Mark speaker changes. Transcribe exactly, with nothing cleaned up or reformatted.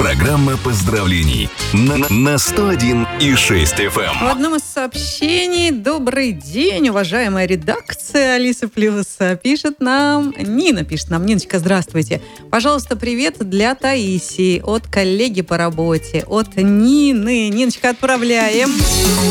Speaker 1: Программа поздравлений на, на сто один и шесть эф эм.
Speaker 2: В одном из сообщений: добрый день, уважаемая редакция Алиса Плюс. Пишет нам Нина, пишет нам: Ниночка, здравствуйте. Пожалуйста, привет для Таисии от коллеги по работе, от Нины. Ниночка, отправляем.